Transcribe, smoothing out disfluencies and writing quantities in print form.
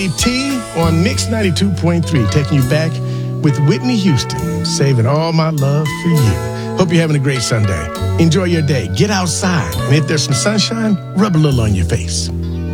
T on Mix 92.3, taking you back with Whitney Houston, saving all my love for you. Hope you're having a great Sunday. Enjoy your day. Get outside. And if there's some sunshine, rub a little on your face.